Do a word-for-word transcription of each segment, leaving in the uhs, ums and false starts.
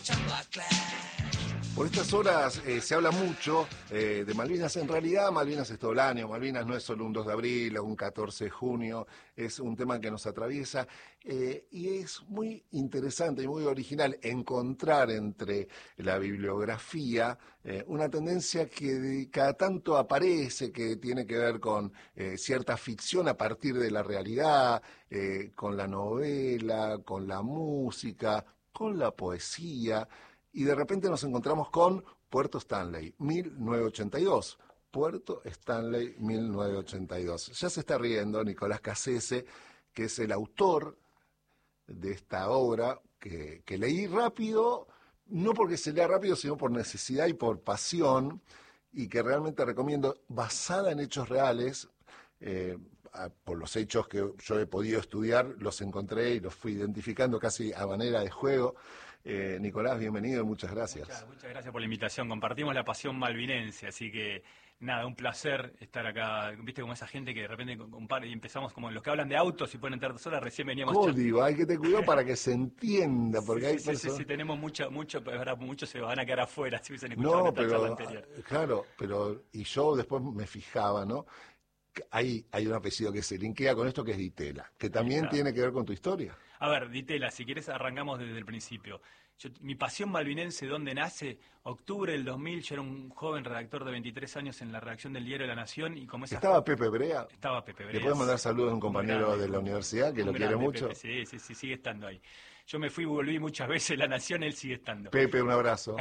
Por estas horas eh, se habla mucho eh, de Malvinas. En realidad, Malvinas es todo el año. Malvinas no es solo un dos de abril o un catorce de junio. Es un tema que nos atraviesa. Eh, y es muy interesante y muy original encontrar entre la bibliografía eh, una tendencia que de, cada tanto aparece, que tiene que ver con eh, cierta ficción a partir de la realidad, eh, con la novela, con la música, con la poesía. Y de repente nos encontramos con Puerto Stanley, mil novecientos ochenta y dos. Puerto Stanley, mil novecientos ochenta y dos. Ya se está riendo Nicolás Cassese, que es el autor de esta obra que, que leí rápido, no porque se lea rápido, sino por necesidad y por pasión, y que realmente recomiendo, basada en hechos reales. Eh, por los hechos que yo he podido estudiar, los encontré y los fui identificando casi a manera de juego. Eh, Nicolás, bienvenido y muchas gracias. Muchas, muchas gracias por la invitación. Compartimos la pasión malvinense, así que nada, un placer estar acá. Viste como esa gente que de repente compara y empezamos como los que hablan de autos y pueden entrar dos horas, recién veníamos. Código, hay que tener cuidado para que se entienda, porque sí, hay sí, personas... sí, sí, tenemos mucho, mucho, pero muchos se van a quedar afuera si hubiesen No, escuchado nuestra pero, charla anterior. claro, pero, y yo después me fijaba, ¿no? Hay, hay un apellido que se linkea con esto, que es Ditela, que también tiene que ver con tu historia. A ver, Ditela, si quieres arrancamos desde el principio. Yo, mi pasión malvinense, ¿dónde nace? Octubre del dos mil, yo era un joven redactor de veintitrés años en la redacción del Diario de la Nación. Y como esa ¿Estaba Pepe Brea? Estaba Pepe Brea. Le podemos mandar saludos a un compañero grande, de la universidad que lo quiere grande, mucho. Pepe, sí, sí, sí, sigue estando ahí. Yo me fui y volví muchas veces, La Nación, él sigue estando. Pepe, un abrazo.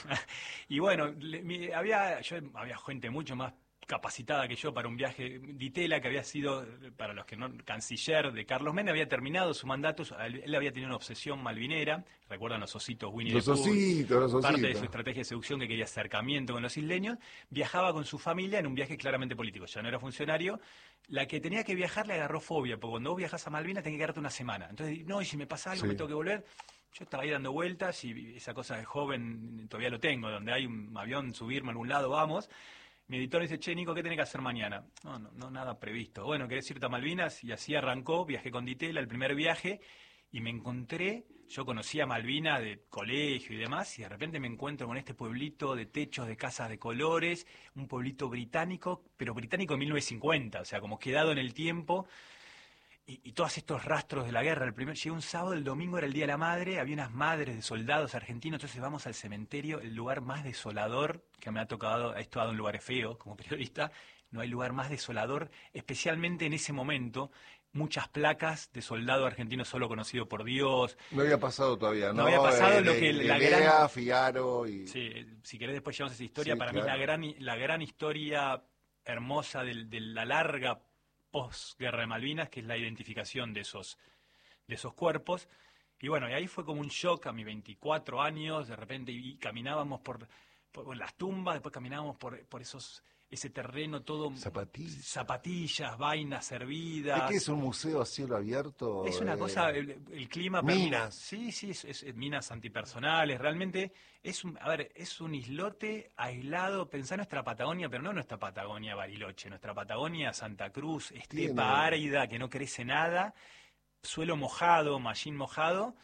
Y bueno, le, mi, había, yo, había gente mucho más capacitada que yo para un viaje. Ditela, que había sido, para los que no, canciller de Carlos Menem, había terminado su mandato, él había tenido una obsesión malvinera, recuerdan los ositos Winnie los the Pooh, ositos, los ositos. Parte de su estrategia de seducción, que quería acercamiento con los isleños, viajaba con su familia en un viaje claramente político, ya no era funcionario. La que tenía que viajar le agarró fobia, porque cuando vos viajas a Malvinas tenés que quedarte una semana, entonces, no, y si me pasa algo, sí, me tengo que volver. Yo estaba ahí dando vueltas y esa cosa de joven todavía lo tengo, donde hay un avión, subirme a algún lado, vamos. Mi editor dice, che, Nico, ¿qué tenés que hacer mañana? No, no, no, nada previsto. Bueno, ¿querés irte a Malvinas? Y así arrancó, viajé con Ditela, el primer viaje, y me encontré, yo conocía Malvinas de colegio y demás, y de repente me encuentro con este pueblito de techos, de casas de colores, un pueblito británico, pero británico de mil novecientos cincuenta, o sea, como quedado en el tiempo. Y, y todos estos rastros de la guerra. El primer, llegué un sábado, el domingo era el Día de la Madre, había unas madres de soldados argentinos, entonces vamos al cementerio, el lugar más desolador que me ha tocado, he estado en lugares feos como periodista, no hay lugar más desolador, especialmente en ese momento, muchas placas de soldado argentino solo conocido por Dios. No había pasado todavía, ¿no? No había pasado eh, lo que de, la de gran... Lea, Figaro y... Sí, si querés después llevamos esa historia, sí, para claro. mí la gran, la gran historia hermosa de, de la larga posguerra de Malvinas, que es la identificación de esos, de esos cuerpos. Y bueno, y ahí fue como un shock a mis veinticuatro años, de repente, y caminábamos por, por las tumbas, después caminábamos por, por esos ese terreno todo... Zapatillas. Zapatillas, vainas servidas. ¿Es que es un museo a cielo abierto? Es una eh... cosa, el, el clima... Minas. Sí, sí, es, es, es minas antipersonales, realmente es un, a ver, es un islote aislado, pensá nuestra Patagonia, pero no nuestra Patagonia Bariloche, nuestra Patagonia Santa Cruz, estepa Tiene... árida, que no crece nada, suelo mojado, mallín mojado,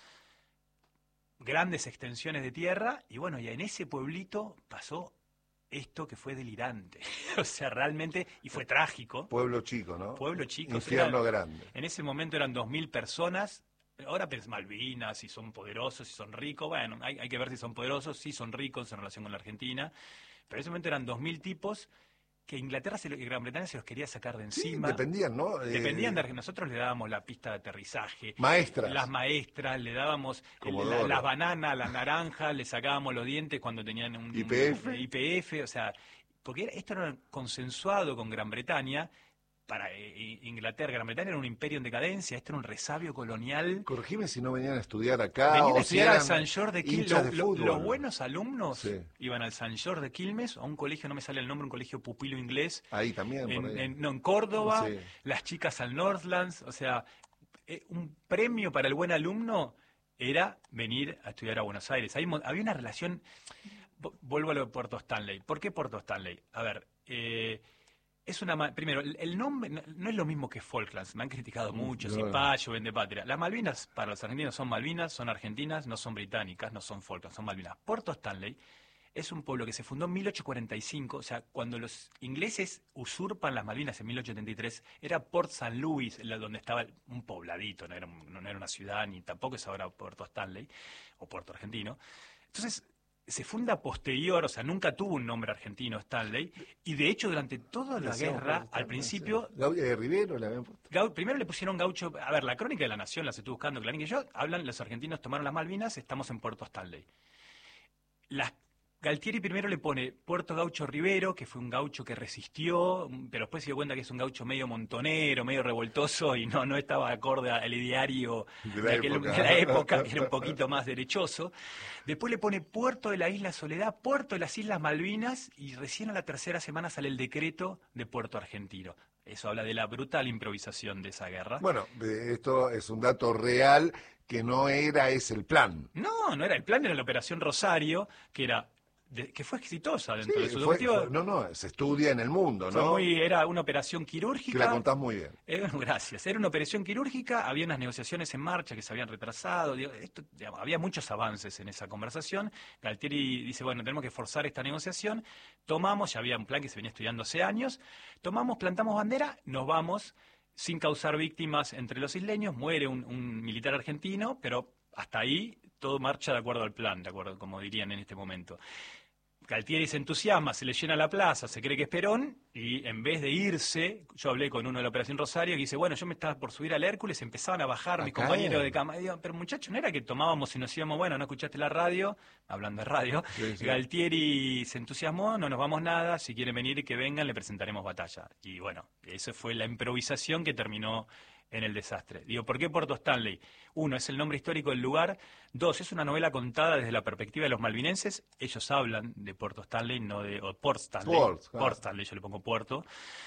grandes extensiones de tierra, y bueno, y en ese pueblito pasó esto que fue delirante, o sea, realmente, y fue trágico. Pueblo chico, ¿no? Pueblo chico. Infierno era, grande. En ese momento eran dos mil personas, ahora pues Malvinas, si son poderosos, si son ricos, bueno, hay, hay que ver si son poderosos, si son ricos en relación con la Argentina, pero en ese momento eran dos mil tipos que Inglaterra y Gran Bretaña se los quería sacar de encima. Sí, dependían, ¿no? Dependían de que nosotros le dábamos la pista de aterrizaje. Maestras. Las maestras, le dábamos el, la, las bananas, las naranjas, le sacábamos los dientes cuando tenían un I P F. Un, I P F, o sea, porque era, esto era consensuado con Gran Bretaña. Para eh, Inglaterra, Gran Bretaña era un imperio en decadencia, esto era un resabio colonial. Corregime si no venían a estudiar acá. Venían o a estudiar si al San George de Quilmes. Lo, de lo, los buenos alumnos sí. iban al San George de Quilmes, a un colegio, no me sale el nombre, un colegio pupilo inglés. Ahí también. En, por ahí. En, no, en Córdoba, sí. Las chicas al Northlands, o sea, eh, un premio para el buen alumno era venir a estudiar a Buenos Aires. Ahí, había una relación, vuelvo a lo de Puerto Stanley. ¿Por qué Puerto Stanley? A ver, eh, Es una ma- primero, el, el nombre no, no es lo mismo que Falklands. Me han criticado mucho, No, si no. payo, vende patria. Las Malvinas, para los argentinos, son Malvinas, son argentinas, no son británicas, no son Falklands, son Malvinas. Puerto Stanley es un pueblo que se fundó en mil ochocientos cuarenta y cinco, o sea, cuando los ingleses usurpan las Malvinas en mil ochocientos setenta y tres, era Port Saint Louis, la- donde estaba un pobladito, no era, un- no era una ciudad, ni tampoco es ahora Puerto Stanley, o Puerto Argentino. Entonces, se funda posterior, o sea, nunca tuvo un nombre argentino Stanley, y de hecho durante toda la Decíamos guerra, Puerto al Stanley, principio, sí. Gau- eh, Rivero le habían puesto. Gau- primero le pusieron gaucho, a ver, la Crónica de la Nación, las estuve buscando, Clarín y yo, hablan, los argentinos tomaron las Malvinas, estamos en Puerto Stanley. Las Galtieri primero le pone Puerto Gaucho Rivero, que fue un gaucho que resistió, pero después se dio cuenta que es un gaucho medio montonero, medio revoltoso y no, no estaba acorde al ideario De de, la aquel- época. de la época, que era un poquito más derechoso. Después le pone Puerto de la Isla Soledad, Puerto de las Islas Malvinas y recién a la tercera semana sale el decreto de Puerto Argentino. Eso habla de la brutal improvisación de esa guerra. Bueno, eh, esto es un dato real que no era ese el plan. No, no era el plan, era la Operación Rosario, que era de- que fue exitosa dentro de Sí, sus fue- objetivos. fue- no, no, se estudia en el mundo, Fue ¿no? muy- era una operación Que quirúrgica. la contás muy bien. Eh, bueno, gracias. Era una operación quirúrgica, había unas negociaciones en marcha que se habían retrasado, digo, esto, digamos, había muchos avances en esa conversación. Galtieri dice, bueno, tenemos que forzar esta negociación. Tomamos, ya había un plan que se venía estudiando hace años, tomamos, plantamos bandera, nos vamos sin causar víctimas entre los isleños, muere un, un militar argentino, pero hasta ahí todo marcha de acuerdo al plan, de acuerdo, como dirían en este momento. Galtieri se entusiasma, se le llena la plaza, se cree que es Perón, y en vez de irse, yo hablé con uno de la Operación Rosario, que dice, bueno, yo me estaba por subir al Hércules, empezaban a bajar A mis caer. compañeros de cama. Y digo, pero muchachos, no era que tomábamos y nos íbamos, bueno, no escuchaste la radio, hablando de radio, Sí, sí. Galtieri se entusiasmó, no nos vamos nada, si quieren venir que vengan, le presentaremos batalla. Y bueno, esa fue la improvisación que terminó en el desastre. Digo, ¿por qué Puerto Stanley? Uno, es el nombre histórico del lugar. Dos, es una novela contada desde la perspectiva de los malvinenses. Ellos hablan de Puerto Stanley, no de o Port Stanley. Port, claro. Port Stanley, yo le pongo Puerto.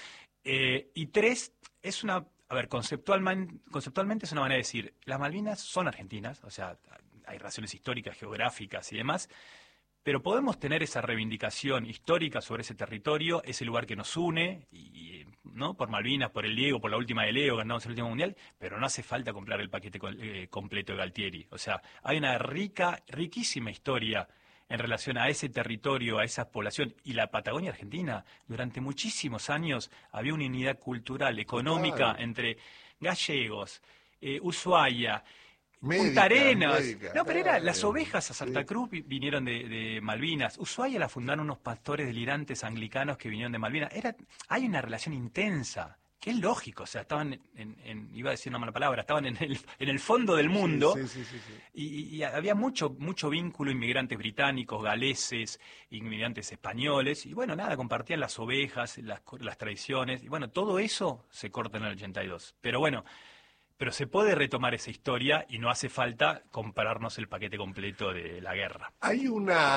Eh, y tres, es una, a ver, conceptualmente, conceptualmente es una manera de decir, las Malvinas son argentinas, o sea, hay razones históricas, geográficas y demás, pero podemos tener esa reivindicación histórica sobre ese territorio, ese lugar que nos une, y, ¿no? Por Malvinas, por el Diego, por la última de Leo, ganamos el último mundial, pero no hace falta comprar el paquete co- eh, completo de Galtieri. O sea, hay una rica, riquísima historia en relación a ese territorio, a esa población. Y la Patagonia Argentina, durante muchísimos años había una unidad cultural, económica, Total. entre gallegos, eh, Ushuaia, Médica, Punta Arenas. médica, No, pero era claro. las ovejas a Santa Sí. Cruz vi- vinieron de, de Malvinas. Ushuaia la fundaron unos pastores delirantes anglicanos que vinieron de Malvinas. Era, hay una relación intensa, que es lógico. O sea, estaban en, en- iba a decir una mala palabra, estaban en el, en el fondo del mundo. Sí, sí, sí, sí, sí. Y, y había mucho, mucho vínculo, inmigrantes británicos, galeses, inmigrantes españoles, y bueno, nada, compartían las ovejas, las, co- las tradiciones, y bueno, todo eso se corta en el ochenta y dos. Pero bueno, pero se puede retomar esa historia y no hace falta compararnos el paquete completo de la guerra. Hay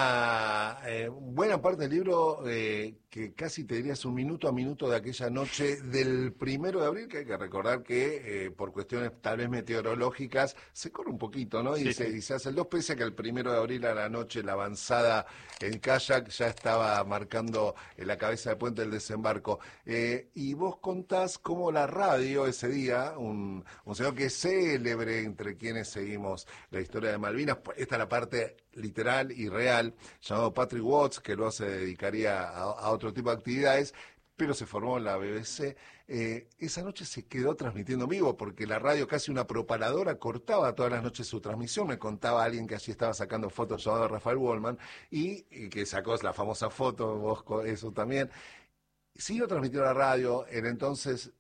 una eh, buena parte del libro eh, que casi te dirías un minuto a minuto de aquella noche del primero de abril, que hay que recordar que eh, por cuestiones tal vez meteorológicas se corre un poquito, ¿no? Y, Sí, se, sí. y se hace el dos, pese a que el primero de abril a la noche la avanzada en kayak ya estaba marcando en la cabeza de puente el desembarco. Eh, y vos contás cómo la radio ese día, un, un señor que es célebre entre quienes seguimos la historia de Malvinas, pues esta es la parte literal y real, llamado Patrick Watts, que luego se dedicaría a, a otro tipo de actividades, pero se formó en la B B C. Eh, esa noche se quedó transmitiendo en vivo, porque la radio, casi una propaladora, cortaba todas las noches su transmisión. Me contaba alguien que allí estaba sacando fotos, llamado Rafael Wallman, y, y que sacó la famosa foto, vos con eso también. Siguió transmitiendo la radio, el entonces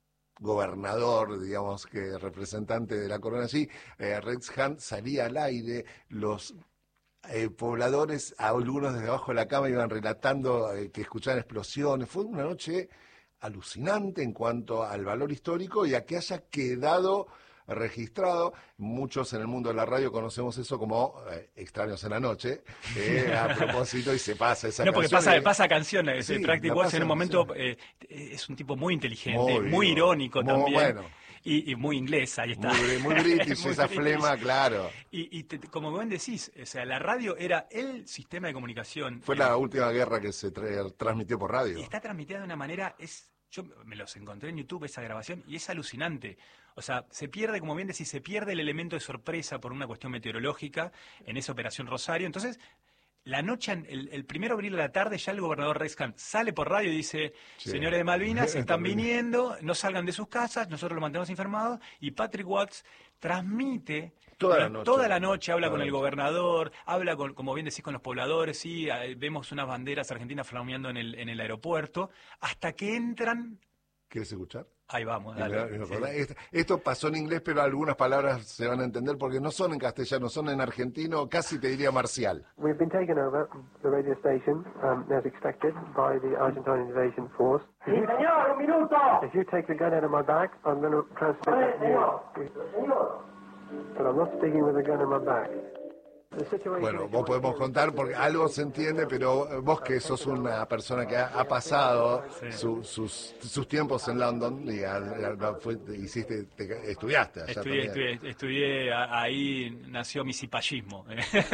gobernador, digamos, que representante de la corona allí, eh, Rex Hunt, salía al aire, los eh, pobladores, algunos desde abajo de la cama, iban relatando eh, que escuchaban explosiones. Fue una noche alucinante en cuanto al valor histórico y a que haya quedado registrado. Muchos en el mundo de la radio conocemos eso como eh, extraños en la noche, eh, a propósito, y se pasa esa No, porque canción pasa, y- pasa canciones. Sí, Practic la Watts pasa en un momento canción. eh, es un tipo muy inteligente, Muy muy, vivo, irónico muy también. bueno. Y, y muy inglés, ahí está. Muy, muy british, Muy esa british. flema, claro. Y, y te- como bien decís, o sea, la radio era el sistema de comunicación. Fue eh, la última guerra que se tra- transmitió por radio. Y está transmitida de una manera, es, yo me los encontré en YouTube, esa grabación, y es alucinante. O sea, se pierde, como bien decís, se pierde el elemento de sorpresa por una cuestión meteorológica en esa Operación Rosario. Entonces, la noche, el, el primero de abril de la tarde, ya el gobernador Rex Khan sale por radio y dice, Sí. señores de Malvinas, están También. viniendo, no salgan de sus casas, nosotros los mantenemos informados, y Patrick Watts transmite Toda la durante noche. toda la noche, habla Toda con la el noche. gobernador, habla, con, como bien decís, con los pobladores, sí, eh, vemos unas banderas argentinas flameando en el, en el aeropuerto, hasta que entran, ¿Quieres escuchar? ahí vamos, Y me- dale. me sí. acordás, Esto, esto pasó en inglés, pero algunas palabras se van a entender porque no son en castellano, son en argentino, casi te diría marcial. We've been taken over, the radio station, um, as expected, by the Argentine invasion force. Sí, señor, un minuto. If you take the gun out of my back, I'm going to transmit Oye, that señor, news. señor. But I'm not speaking with the gun in my back. The situation Bueno, is- vos podemos contar porque algo se entiende, pero eh, vos que sos una persona que ha, ha pasado su- sus, sus tiempos en London y al- al- fue- hiciste, te- estudiaste allá Estudié, también. estudié, estudié, a- ahí nació mi cipallismo.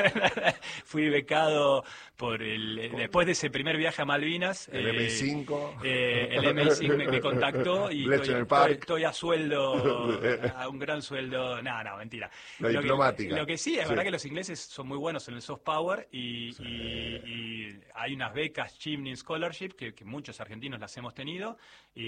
Fui becado por el, después de ese primer viaje a Malvinas. El eh, M I cinco. eh, el M I cinco me, me contactó y Bletchley estoy, Park. estoy- estoy a sueldo, a un gran sueldo. No, no, mentira. La Lo que- diplomática. Lo que sí, es Sí. verdad que los ingleses son muy buenos en el soft power y, y- y hay unas becas Chimney Scholarship que, que muchos argentinos las hemos tenido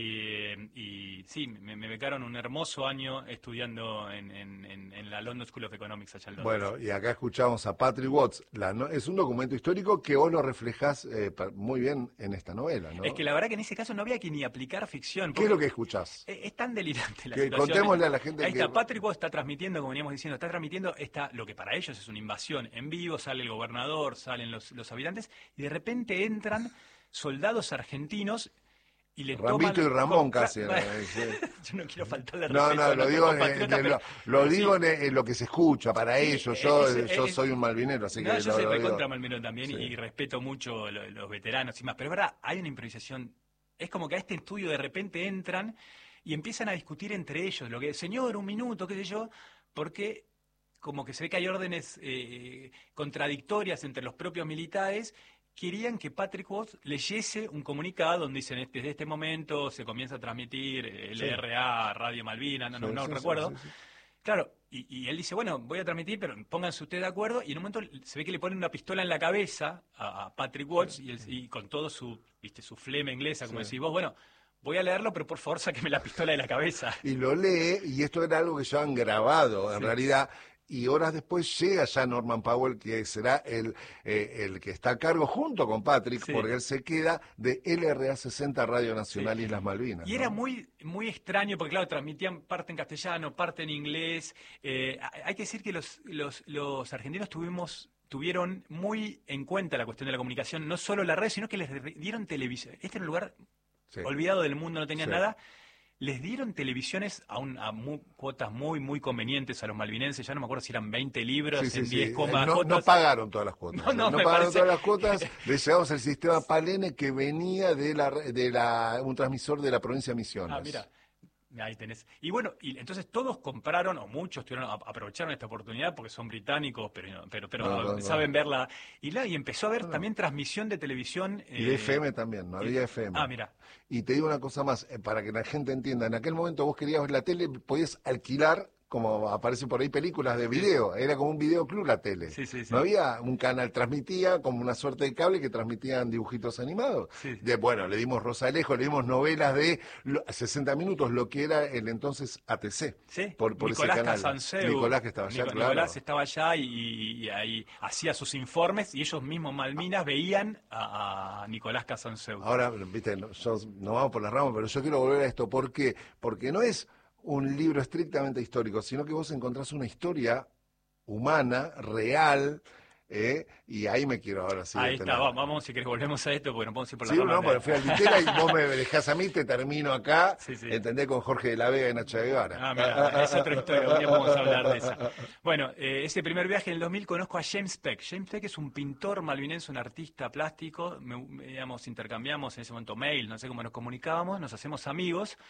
y, y sí, me, me becaron un hermoso año estudiando en, en- en- en la London School of Economics allá en Londres. Bueno, y acá escuchamos a Patrick Watts. La no- es un documento histórico que vos lo reflejás eh, pa- muy bien en esta novela, ¿no? Es que la verdad que en ese caso no había que ni aplicar ficción. ¿Qué es porque lo que escuchás? Es, es tan delirante la Que situación. contémosle a la gente Ahí que- está, Patrick Watts está transmitiendo, como veníamos diciendo, está transmitiendo esta, lo que para ellos es una invasión en vivo, sale el gobernador, salen los, los habitantes, y de repente entran soldados argentinos y le Rambito toman... y Ramón con- casi. Bueno, ¿no? Sí. yo no quiero faltarle al No, respeto no, a lo nuestros digo, en, compatriotas, en pero- lo, lo pero sí. digo en, en lo que se escucha para Sí, ellos. Yo, es- yo es- soy un malvinero, así No, que yo lo- soy lo digo. recontra malvinero también Sí. y respeto mucho lo- los veteranos y más. Pero es verdad, hay una improvisación. Es como que a este estudio de repente entran y empiezan a discutir entre ellos. Lo que, señor, un minuto, qué sé yo, porque como que se ve que hay órdenes eh, contradictorias entre los propios militares. Querían que Patrick Watts leyese un comunicado donde dicen desde este momento se comienza a transmitir el Sí. R A, Radio Malvinas, no, no, Sí, no sí, sí, recuerdo. sí, sí. Claro, y, y él dice, bueno, voy a transmitir, pero pónganse ustedes de acuerdo, y en un momento se ve que le ponen una pistola en la cabeza a, a Patrick Watts, y, él- y con todo su, viste, su flema inglesa, como Sí. decís vos, bueno, voy a leerlo, pero por favor sáqueme la pistola de la cabeza. Y lo lee, y esto era algo que ya han grabado, en Sí. realidad. Y horas después llega ya Norman Powell, que será el, eh, el que está a cargo junto con Patrick, Sí. porque él se queda de L R A sesenta Radio Nacional Sí. Islas Malvinas. Y ¿no? era muy muy extraño, porque claro, transmitían parte en castellano, parte en inglés. Eh, hay que decir que los, los, los argentinos tuvimos tuvieron muy en cuenta la cuestión de la comunicación, no solo la red, sino que les dieron televisión. Este era un lugar Sí. olvidado del mundo, no tenían Sí. nada. Les dieron televisiones a, un, a mu- cuotas muy, muy convenientes a los malvinenses. Ya no me acuerdo si eran veinte libros Sí, sí, en sí. diez Eh, comas. no, no pagaron todas las cuotas. No, no, no me pagaron parece- todas las cuotas. Le llegamos el sistema Palene que venía de la de la un transmisor de la provincia de Misiones. Ah, mira. Ahí tenés. Y bueno, y entonces todos compraron, o muchos tuvieron, a- aprovecharon esta oportunidad porque son británicos, pero, pero, pero No, no, no. saben verla. Y, la, y empezó a haber también transmisión de televisión. Y de eh, F M también, no había F M. Ah, mira. Y te digo una cosa más, eh, para que la gente entienda, en aquel momento vos querías ver la tele, podías alquilar, como aparece por ahí, películas de video, era como un videoclub la tele. Sí, sí, sí. No había un canal, transmitía como una suerte de cable que transmitían dibujitos animados. Sí. De, bueno, le dimos Rosalejo, le dimos novelas de lo- sesenta minutos, lo que era el entonces A T C. Sí, Por, por Nicolás ese canal. Casanseu. Nicolás que estaba allá, Nico- claro. Nicolás estaba allá y, y- y ahí hacía sus informes y ellos mismos Malvinas veían a, a Nicolás Casanseu. Ahora, viste, no, yo- no vamos por las ramas, pero yo quiero volver a esto. ¿Por qué? Porque no es un libro estrictamente histórico, sino que vos encontrás una historia humana, real, ¿eh? Y ahí me quiero ahora sí. ahí detener. está, vamos, vamos, si querés volvemos a esto porque no podemos ir por la Sí, rama no, de- porque fui al Ditela y vos me dejás a mí, te termino acá, Sí, sí. ¿entendés? Con Jorge de la Vega y Nacha Guevara. Ah, mira, es otra historia, un día vamos a hablar de esa. Bueno, eh, ese primer viaje en el dos mil conozco a James Peck. James Peck es un pintor malvinense, un artista plástico, me, me- digamos, intercambiamos en ese momento mail, no sé cómo nos comunicábamos, nos hacemos amigos.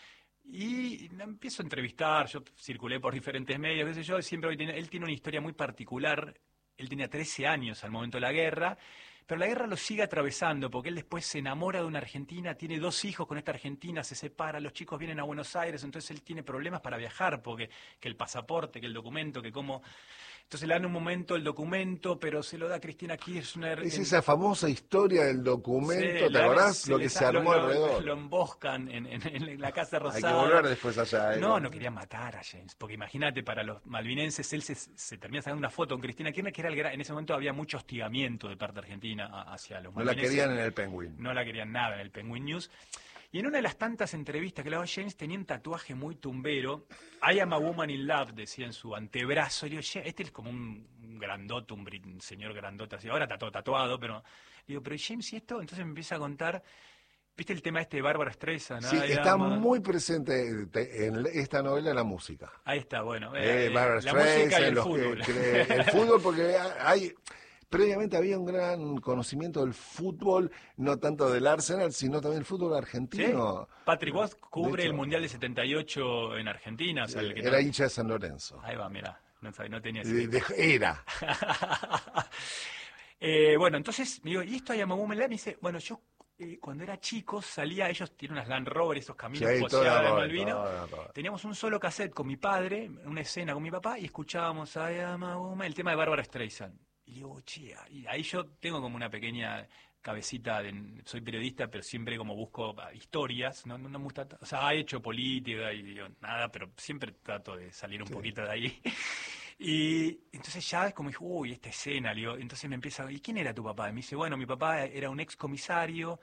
Y empiezo a entrevistar, yo circulé por diferentes medios, qué sé yo, siempre él tiene una historia muy particular. Él tenía trece años al momento de la guerra, pero la guerra lo sigue atravesando, porque él después se enamora de una argentina, tiene dos hijos con esta argentina, se separa, los chicos vienen a Buenos Aires, entonces él tiene problemas para viajar, porque que el pasaporte, que el documento, que cómo... Entonces le dan un momento el documento, pero se lo da a Cristina Kirchner. Es en... esa famosa historia del documento, sí, ¿te acordás? Se lo que se armó lo, alrededor. Lo, lo emboscan en, en, en la Casa Rosada. Hay que volver después allá. ¿eh? No, no querían matar a James, porque imagínate, para los malvinenses, él se, se termina sacando una foto con Cristina Kirchner, que era el gran, en ese momento había mucho hostigamiento de parte argentina hacia los malvinenses. No la querían en el Penguin. No la querían nada en el Penguin News. Y en una de las tantas entrevistas que le daba James tenía un tatuaje muy tumbero. I am a woman in love, decía en su antebrazo. Y le digo, este es como un, un grandote, un, un señor grandote así. Ahora está todo tatuado, pero... Le digo, pero James, ¿y esto? Entonces me empieza a contar... ¿Viste el tema este de Bárbara Streisand? Sí, I está am a... muy presente en esta novela la música. Ahí está, bueno. Eh, eh, Bárbara la música y el los, fútbol. Que, que, el fútbol, porque hay... Previamente había un gran conocimiento del fútbol, no tanto del Arsenal, sino también del fútbol argentino. ¿Sí? Patrick Watts cubre hecho, el Mundial de setenta y ocho en Argentina. O sea, el que era no... hincha de San Lorenzo. Ahí va, mirá, no, sabía, no tenía de, de, Era. eh, bueno, entonces, me digo, ¿y esto hay Woman? Me dice, bueno, yo eh, cuando era chico salía, ellos tienen unas Land Rover, esos caminos sí, poseados de todo, Malvinas. todo, todo. Teníamos un solo cassette con mi padre, una escena con mi papá, y escuchábamos I am a woman, el tema de Bárbara Streisand. Y digo, chía, y ahí yo tengo como una pequeña cabecita, de, soy periodista, pero siempre como busco historias, no, no, no me gusta, o sea, he hecho política y digo, nada, pero siempre trato de salir un sí. poquito de ahí. Y entonces ya es como, uy, esta escena, digo, entonces me empieza, ¿y quién era tu papá? Y me dice, bueno, mi papá era un ex comisario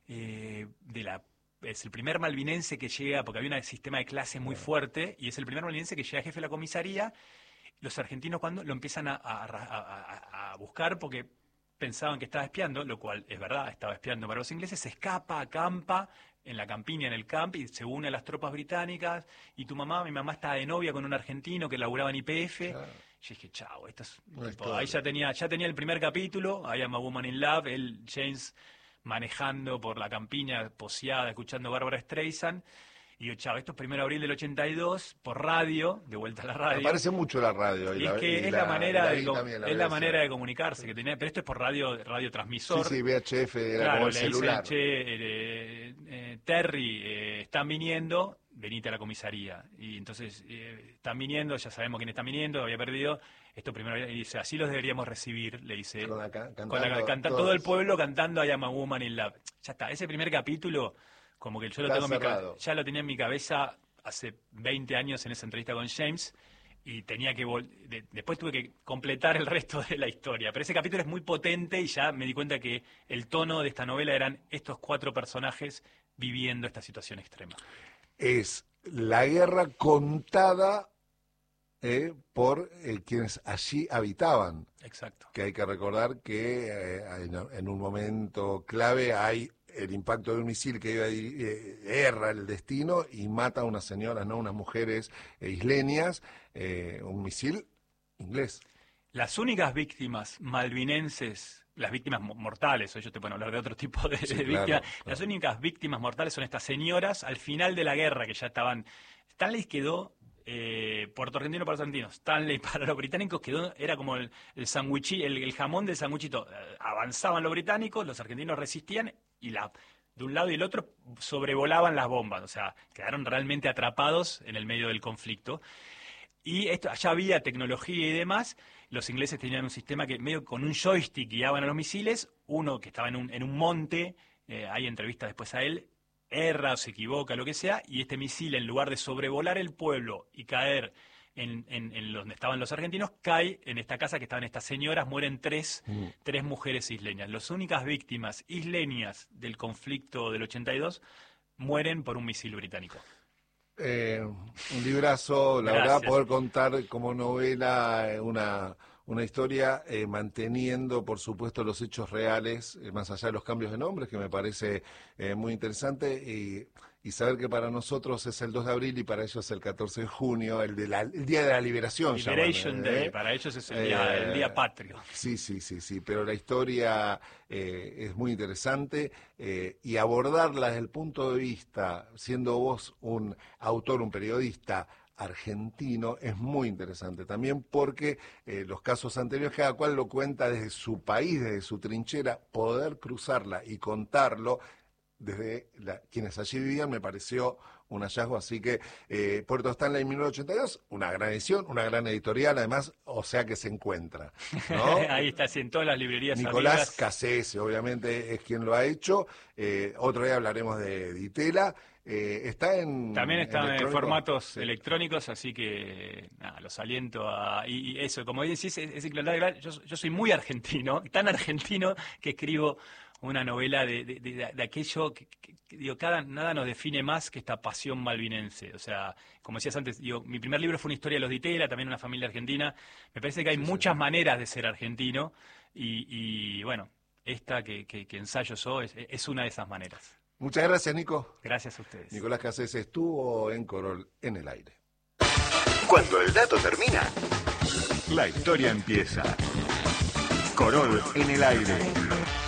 eh, de la... Es el primer malvinense que llega, porque había un sistema de clase muy fuerte, y es el primer malvinense que llega jefe de la comisaría. Los argentinos cuando lo empiezan a, a, a, a buscar porque pensaban que estaba espiando, lo cual es verdad, estaba espiando para los ingleses, se escapa, acampa en la campiña, en el camp, y se une a las tropas británicas, y tu mamá, mi mamá estaba de novia con un argentino que laburaba en Y P F. Claro. Yo dije, chao, esto es... Tipo, ahí ya tenía, ya tenía el primer capítulo, I am a woman in love, el James manejando por la campiña, poseada, escuchando Bárbara Streisand. Y digo, chao, esto es primero de abril del ochenta y dos, por radio, de vuelta a la radio. Me parece mucho la radio. Y, y es la, que y es la, la manera, la de, la es la manera de comunicarse que tenía, pero esto es por radio, radiotransmisor. Sí, sí, V H F era claro, como el le celular. Dicen, che, eh, eh, Terry, eh, están viniendo, venite a la comisaría. Y entonces, eh, están viniendo, ya sabemos quién están viniendo, había perdido. Esto primero, y dice, así los deberíamos recibir, le dice. Con la, cantando, con la, canta, todo el pueblo cantando I am a woman in love. Ya está, ese primer capítulo, como que yo lo tengo en mi cabeza, ya lo tenía en mi cabeza hace veinte años en esa entrevista con James, y tenía que de, después tuve que completar el resto de la historia, pero ese capítulo es muy potente y ya me di cuenta que el tono de esta novela eran estos cuatro personajes viviendo esta situación extrema. Es la guerra contada eh, por eh, quienes allí habitaban. Exacto. Que hay que recordar que eh, en, en un momento clave hay el impacto de un misil que iba, eh, erra el destino y mata a unas señoras, no unas mujeres eh, isleñas, eh, un misil inglés. Las únicas víctimas malvinenses, las víctimas mortales, o ellos te pueden hablar de otro tipo de, sí, de claro, víctimas, claro. Las únicas víctimas mortales son estas señoras al final de la guerra, que ya estaban... Stanley quedó... Eh, Puerto Argentino para los argentinos, Stanley para los británicos, quedó, era como el, el, sandwichi, el, el jamón del sandwichito. Eh, avanzaban los británicos, los argentinos resistían y la, de un lado y del otro sobrevolaban las bombas. O sea, quedaron realmente atrapados en el medio del conflicto. Y esto, allá había tecnología y demás. Los ingleses tenían un sistema que medio con un joystick guiaban a los misiles. Uno que estaba en un, en un monte, eh, hay entrevistas después a él, erra o se equivoca, lo que sea, y este misil, en lugar de sobrevolar el pueblo y caer en, en, en donde estaban los argentinos, cae en esta casa que estaban estas señoras, mueren tres, mm. tres mujeres isleñas. Las únicas víctimas isleñas del conflicto del ochenta y dos mueren por un misil británico. Eh, un librazo, la Gracias. verdad, poder contar como novela una... una historia eh, manteniendo, por supuesto, los hechos reales, eh, más allá de los cambios de nombres, que me parece eh, muy interesante, y, y saber que para nosotros es el dos de abril y para ellos es el catorce de junio, el, de la, el Día de la Liberación. Liberation llaman, ¿eh? Day, para ellos es el día, eh, el día patrio. Sí, sí, sí, sí, pero la historia eh, es muy interesante eh, y abordarla desde el punto de vista, siendo vos un autor, un periodista argentino, es muy interesante también porque eh, los casos anteriores cada cual lo cuenta desde su país, desde su trinchera, poder cruzarla y contarlo desde la, quienes allí vivían me pareció un hallazgo, así que eh, Puerto Stanley mil novecientos ochenta y dos, una gran edición, una gran editorial, además, o sea que se encuentra, ¿no? Ahí está, sí, en todas las librerías Nicolás amigas. Cassese, obviamente, es quien lo ha hecho. Eh, otro día hablaremos de Ditela. Eh, está en... También está en formatos sí. electrónicos, así que nada, los aliento a... Y, y eso, como decís, es, es increíble. Yo, yo soy muy argentino, tan argentino que escribo una novela de, de, de, de aquello que, que, que digo, cada, nada nos define más que esta pasión malvinense. O sea, como decías antes, digo, mi primer libro fue una historia de los Ditela, también una familia argentina. Me parece que hay sí, muchas sí. maneras de ser argentino y, y bueno, esta que, que, que ensayo yo es, es una de esas maneras. Muchas gracias, Nico. Gracias a ustedes. Nicolás Cassese estuvo en Corol en el aire. Cuando el dato termina, la historia empieza. Corol en el aire.